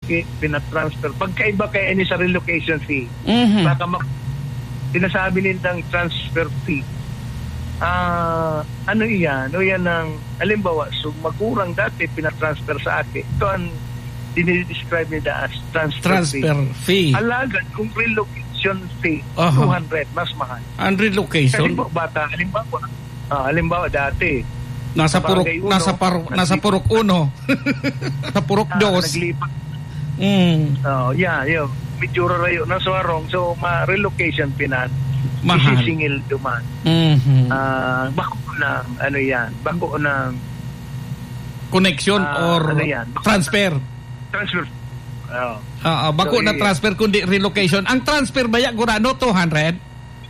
Aki, pinatransfer. Pagkaiba kay any sa relocation fee, baka sinasabi nilang transfer fee. Ano yan? O yan ang, halimbawa, so magkurang dati, pinatransfer sa Aki. Ito ang dinidescribe nila as transfer fee. Alagad, kung relocation fee, 200, mas mahal. Ang relocation? Kasi bata, halimbawa dati, nasa Purok 1. Sa Purok 2. Naglipat. Yun. Medyo rayo na suwarong. So, relocation pinan. Mahal. Isisingil duman. Bako ng, ano yan? Bako ng connection or ano yan? Transfer? Transfer. Bako na transfer kundi relocation. Ang transfer ba yan, Gurano, 200?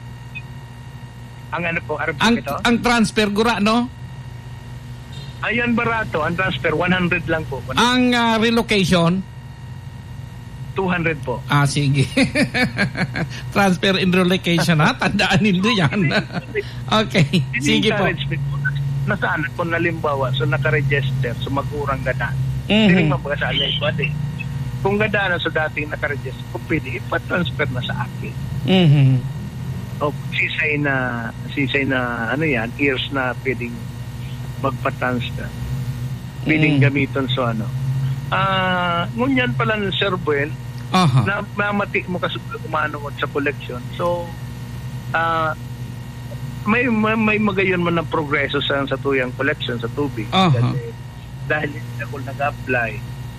Ang ano po? Ang transfer, Gurano? Ayan, barato. Ang transfer, 100 lang po. Ang relocation? 200 po. Sige. Transfer and relocation, ha? Tandaan nito yan. Okay. Sige po. Nasaan kung nalimbawa, so nakaregister, so magurang gana. Hindi mabasa alay ba din. Kung ganda na so dating nakaregister, kung pwede, ipatransfer na sa akin. O sisay na, ano yan, years na pwedeng magpatransfer. Pwedeng gamiton so ano. Ngunyan pala ng Sir Buel, na mamati mo kasi kumano mo sa collection. So, may magayon man ng progreso sa tuyang collection sa tubig. Kasi, dahil hindi ako nag-apply,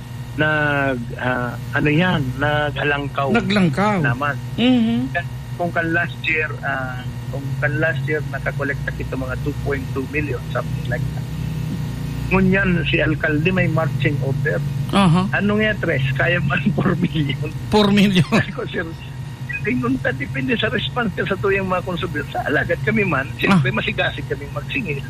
naghalangkaw naman. Kung kan last year nakakolekta kita mga 2.2 million, something like that. Ngunyan si alkalde may marching order. Ano nga, Tres? Kaya man 4 million. 4 million? Ako, sir, ngunta depende sa response sa tuyang mga konsumer. Sa alagad kami man, siyempre masigasig kami magsingil.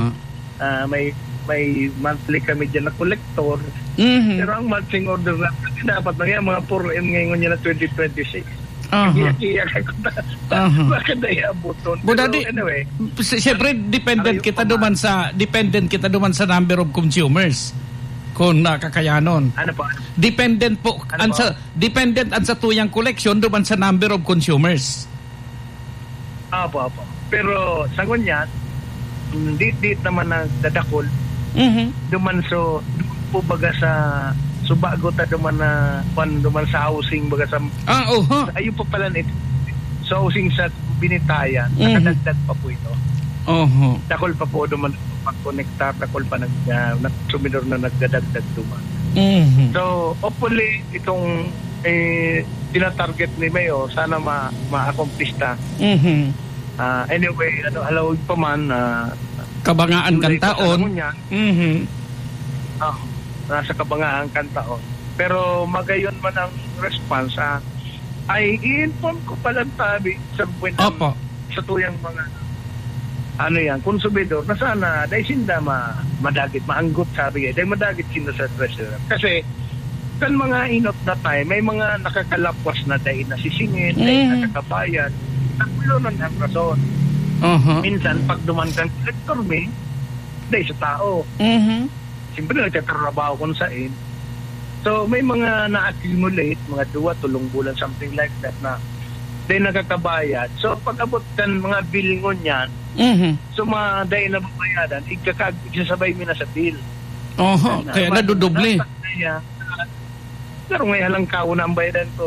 May monthly kami dyan na collector. Pero ang marching order na dapat na yan, mga 4M ngayon niya na 2026. Iyak ako na. Bakit na iabuton? Anyway. Siyempre, dependent kita duman sa number of consumers. Kung nakakayanon. Ano pa? Dependent po. Dependent sa tuyang collection duman sa number of consumers. Apo. Pero sa ganyan, dit naman na dadakol. Duman so po baga sa bago ta duman sa housing baga sa ayun po pala nito. So housing sa Binitayan, nakadagdag pa po ito. Dakol pa po duman pag-connectar, dakol pa sumidor na nagdadagdag duman. So hopefully itong tinatarget ni Mayo sana ma-accomplish ta. Anyway, halawag pa man Kabangaan Kantaon. Nasa Kabangaan Kantaon. Pero magayon man ang response ay i-inform ko pala tabi sa sa tuyang mga konsumidor na sana dahil sinda madagit, maanggot sabi dahil madagit sinda sa treasurer. Kasi kan mga inot na tayo, may mga nakakalapwas na dahil nasisingit, dahil nakakabayan. Nagpulo ng rason. Minsan, pag duman kang collector dahil sa tao. Siyempre, nagtatrabaho kung saan. So, may mga na-accumulate, mga 2-3 bulan, something like that na dahil nakakabayad. So, pag abot kan mga bilingon yan, so mga dahil na babayadan, ikasabay mo na sa bill. Kaya nadudoble. Pero ngayon lang kao na ang bayadan ko.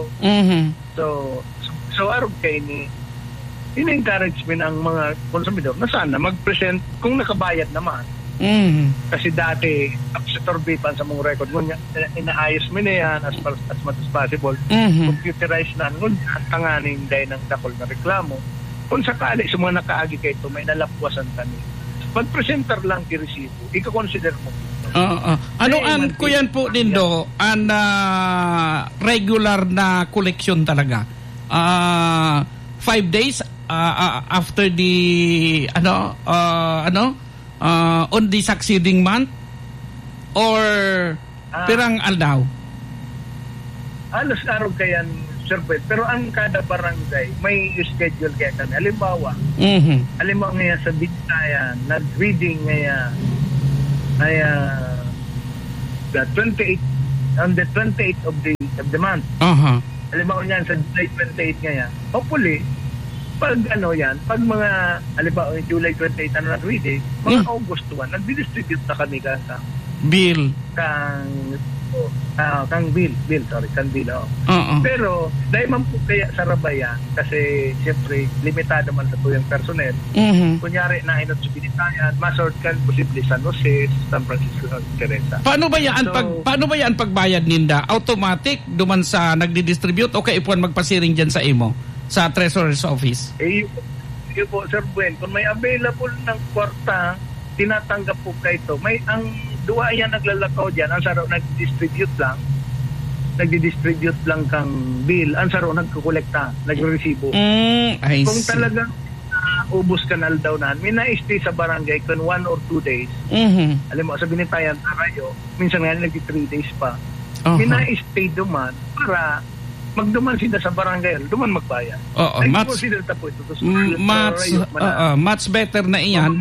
So araw kayo in-encouragement ang mga konsumidor na sana mag-present kung nakabayad naman. Kasi dati, sa bipan sa mong record, inaayos mo na yan as much as possible. Computerized na ngunyan, tanganin dahil ng dakol na reklamo. Kung sakali sa mga nakaagi kayo ito, may nalapwasan kami. Mag-presenter lang i-resibo. Ika-consider mo. Kuyan po Dindo, ang regular na collection talaga. 5 days after the on the succeeding month or pirang aldaw? Alos araw kayan, Sir Pet. Pero ang kada barangay may schedule kaya kan. Halimbawa ngayon sa Bintayan, nag-reading ngayon ay 28 on the 28th of the month. Halimbawa niyan sa July 28 ngayon. Hopefully, pag pag mga, halimbawa July 28 na ready, mga August 1, nag-distribute na kami ka sa bill. Kang bill. Pero, dahil man po kaya sa Rabayan, kasi siyempre, limitado man sa tuyang personnel, kunyari na inot sa Binitayan, masort kan, posible San Jose, San Francisco, Teresa. Paano ba yan pagbayad ninda? Automatic, duman sa nagdi-distribute o kaipuan magpasiring dyan sa imo? Sa Treasurer's Office? Yun po, Sir Buen, kung may available ng kwarta, tinatanggap po kayo ito. May ang duwa yan naglalakaw dyan, ang saro nag-distribute lang kang bill, ang saro nagkukolekta, nag-resibo. Kung talagang ubos ka na daw na, may na-stay sa barangay kung 1 or 2 days. Alam mo, sa Binitayan, Tarayo, minsan nga nag-3 days pa. May na-stay duman para magduman sila sa barangay, duman magbayad. Much better na iyan.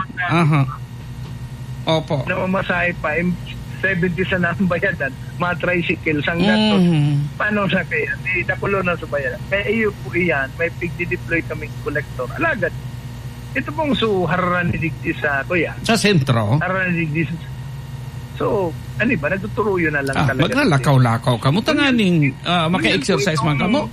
Opo. Namamasahe pa, 70 sa nambayadan, mga tricycle, sanggat to. Paano sa kaya? Dakulo na sa bayadan. Kaya iyo po iyan, may pig-deploy kaming collector. Alagad. Ito pong haranidigdi sa kuya. Sa sentro? Haranidigdi sa... So, nagtuturuyo na lang talaga. Maglalakaw-lakaw ka mo. Tanganing maka-exercise man ka mo.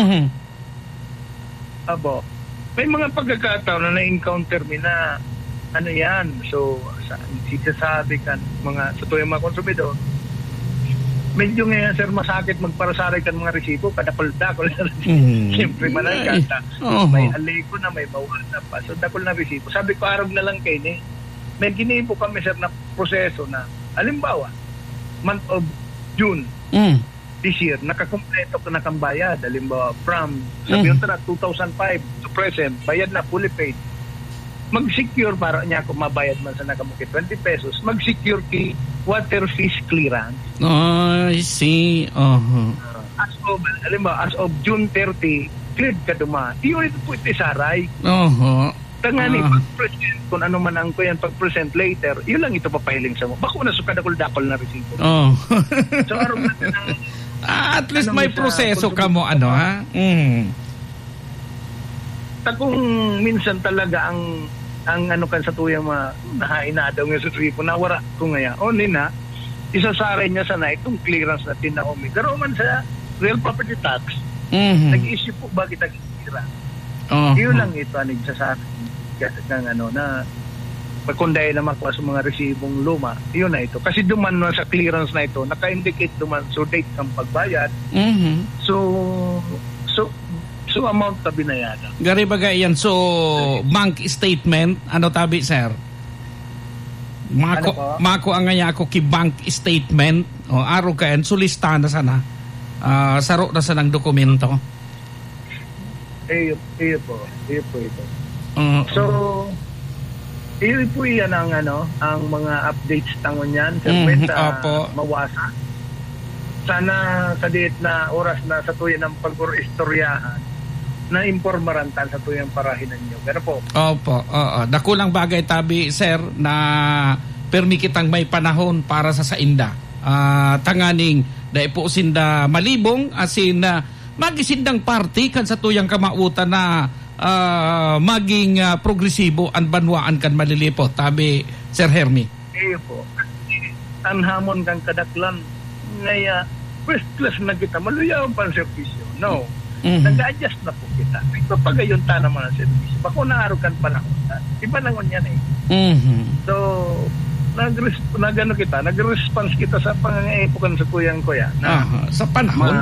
Abo. May mga pagkakataon na na-encounter mi na so sisasabi kan mga sa tuyong mga konsumidor, medyo ngayon sir masakit magparasari kan mga resibo kadakol-dakol siyempre managkata may aliko na may bawal na pa so dakol na resibo sabi ko arog na lang kayo may ginipo kami sir na proseso na halimbawa month of June this year nakakumpleto ko na kang bayad halimbawa from sabi yung 2005 to present bayad na fully paid mag-secure para niya kung mabayad man sa nakamukit 20 pesos, mag-secure kay water fish clearance. I see. As of June 30, cleared ka duma. Iyon ito po ito isaray. Tangani, pag-present, kung ano man ang ko yan, pag-present later, yun lang ito papahiling sa mo. Bako na so kadakol-dakol na resibo. So, araw natin ang... at least may proseso ka mo, Kung minsan talaga ang kan sa tuyang nahainadaw nga sa tripo nawara ko ngaya nina isasaray niya sana itong clearance na tinaomi pero man sa real property tax nag-issue po ba kita clearance yun lang ito isasaray ng na pagkunday na makuha sa mga resibong luma yun na ito kasi duman na sa clearance na ito naka-indicate duman so date ng pagbayad So amount na binayaran. Gari bagay yan. So, bank statement, tabi, sir? Mako ang ngaya ako ki bank statement. Araw ka yan. So, lista na sana. Saro na sanang dokumento. Iyo po ito. So, iyo po yan ang mga updates tangon yan. Mawasa. Sana sa diet na oras na sa tuyan ng pag-istoryahan na impormaran sa tuyang parahinan nyo. Pero po. Opo. Dakulang bagay tabi, sir, na permi kitang may panahon para sa sainda. Tanganing, dahil po sinda malibong, asin magisindang party kan sa tuyang kamautan na maging progresibo ang banwaan kan malilipo. Tabi, Sir Hermie. Po. Anhamon kang kadaklan ngaya first class na kita, maluyaw pa ang servisyo. No. Nag-adjust na po kita. Ito pagayon ta naman ang servisyo. Bako naarukan panahon. Iba nangon yan So, nag-response kita sa pangangaipukan sa kuyang kuya. Sa panahon?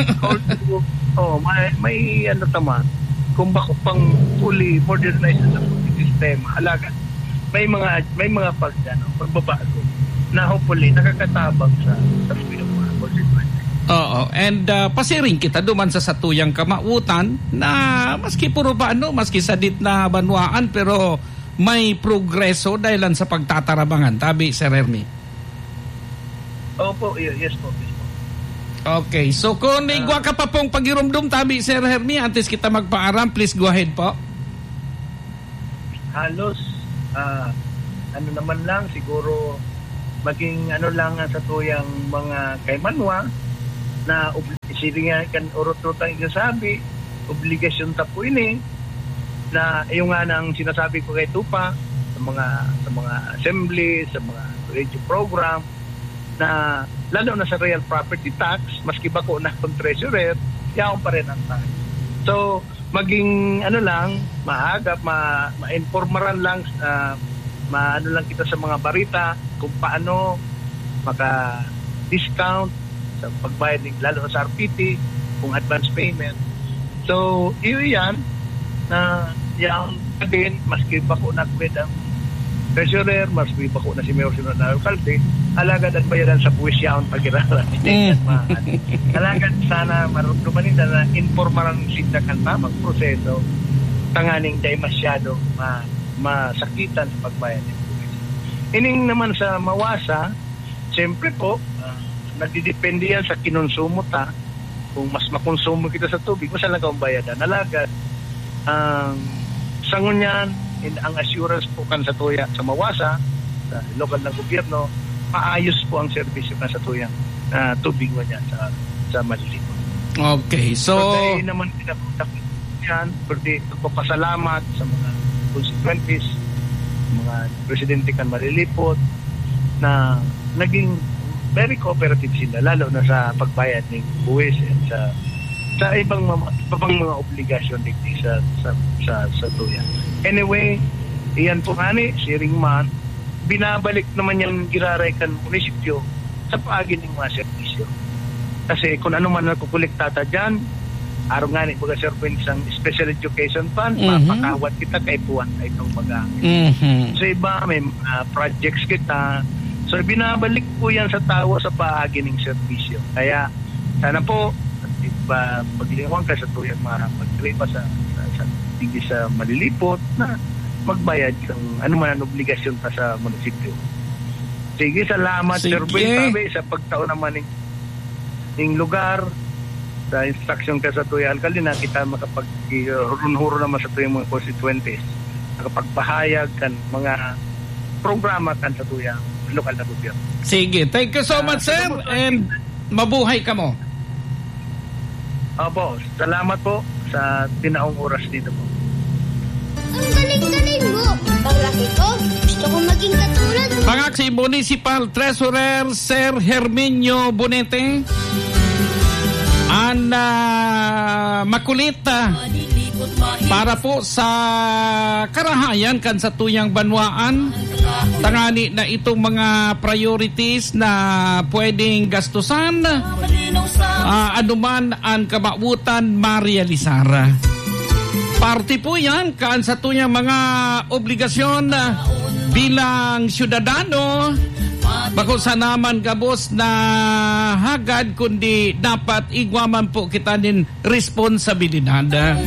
May kung bako pang fully modernized sa sistema, halaga. May mga pagbabago na hopefully nakakatabang sa and pasiring kita duman sa satuyang kamautan na maski puro maski sadit na banwaan pero may progreso dahilan sa pagtatarabangan. Tabi, Sir Hermie. Opo, yes po. Okay, so kung igwa ka pa pong pagirumdum, tabi, Sir Hermie, antes kita magpaaram, please go ahead po. Halos, naman lang, siguro maging ano lang sa tuyang mga kay Manwa na silingan kan urot-urotang isasabi, obligasyon ta po ini na yung nga nang sinasabi ko kay Tupa sa mga assembly, sa mga radio program na lalo na sa real property tax, maski ba ko na kung treasurer, yaon pa rin ang tax. So, maging ano lang, maagap, ma-informaran lang, maano lang kita sa mga barita kung paano maka-discount sa pagbayad ng lalo sa RPT, kung advance payment. So, yan na yaon pa din, maski ba ko nagwed ang treasurer, maski ba ko na si Mayor Sinod na Alcalde, alagad at bayaran sa puwis yaon pag-iralan. Alagad sana marunduman nila na informaran sila kan tamang proseso tanganing day masyado masakitan sa pagbayad ng puwis. Ining naman sa Mawasa, siyempre po, nagdidepende yan sa kinonsumo ta. Kung mas makonsumo kita sa tubig, mas lang kang bayadan. Alagad, sa ngunyan, ang assurance po kan sa tuya sa Mawasa, sa lokal na gobyerno, maayos po ang serbisyo kan sa tuyang tubig mo niya sa Malilipo. Okay, so dahil naman pinapunta yan, pwede magpapasalamat sa mga constituencies, mga presidente kan Malilipot, na naging very cooperative sila, lalo na sa pagbayad ng buwis at sa ibang mga obligasyon digdi sa tuya. Anyway, iyan po ngani, si Ringman, binabalik naman yung giraray kan munisipyo sa paagi ng mga servisyo. Kasi kung ano man nakukuliktata dyan, araw nga ni baga serpent isang special education fund, mapakawat kita kay buwan ay itong magamit. So iba, may projects kita. So binabalik po yan sa tao sa paagi ng servisyo. Kaya sana po, paglingwang ka sa tuyang magkripa sa Malilipot na magbayad kung ano man ang obligasyon pa sa munisipyo. Sige, salamat Sir Ben, sa pagtaon naman ng lugar, sa instruction ka sa tuyang alkalde na kita makapag-hurun-huro naman sa tuyang mga constituentes, makapagpahayag kan mga programa kan sa tuyang lokal na gobyerno. Sige, thank you so much sir, and mabuhay ka mo. Opo, salamat po sa tinaong oras dito po. Ang galing-galing mo! Paglaki ko, gusto ko maging katulad mo. Pangaksi Municipal Treasurer Sir Herminio Bonete, ang makulit para po sa karahayan kan sa tuyang banwaan, tangani na itong mga priorities na pwedeng gastusan, anuman ang kamautan marealisar. Parte po yan kaan sa tuyang mga obligasyon bilang syudadano, bako sa naman gabos na hagad kundi dapat igwaman po kita din responsibilidad.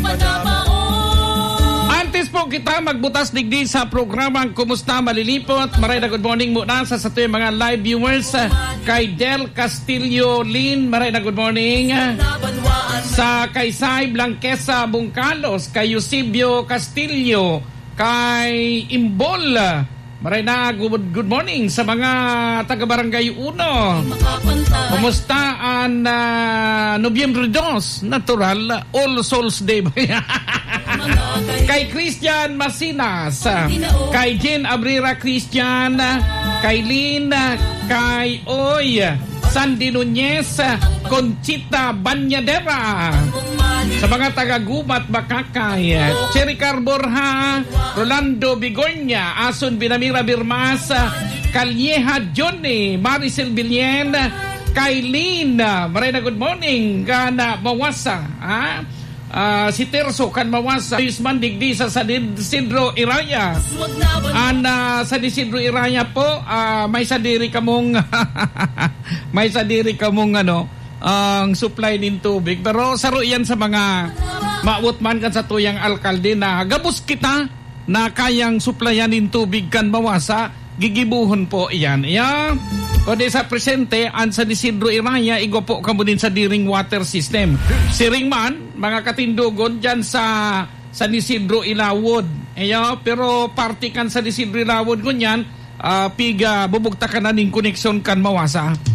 Antes po kita magbutas digdi sa programang Kumusta Malilipot. Maray na good morning muna sa tuyang mga live viewers. Kay Del Castillo Lin, maray na good morning. Sa kay Sai Blanquesa Bungkalos, kay Eusebio Castillo, kay Imbol, maray na good morning sa mga taga-barangay 1. Kumusta ang Nobyembre 2? Natural, All Souls Day ba yan? Kay Christian Masinas, kay Jen Abrera Christian, kay Lynn, kay Oy Sandy Nunez, Conchita Banyadera, sa mga taga-Gumat, Bakakay, Cherry Carborha, Rolando Bigornia, Ason Binamira Birmas, Calieja Johnny, Maricel Bilien, Kailin, maray na good morning, Gana Mawasa, si Terso kan Mawasa, Yusman Digdi sa San Isidro Iraya. Sa Isidro Iraya po, may sadiri kamong may sadiri kamong ang supply ng tubig. Pero saro yan sa mga mautman kan sa tuyang alkalde na gabos kita na kayang supplyan ng tubig kan Mawasa, gigibuhon po iyan. Kundi sa presente, ang San Isidro Iraya, igo po kamo din sa Diring Water System. Si Ringman, mga katindugon dyan sa San Isidro Ilawod. Pero party kan San Isidro Ilawod kunyan, piga bubugta ka na ning koneksyon kan mawasa.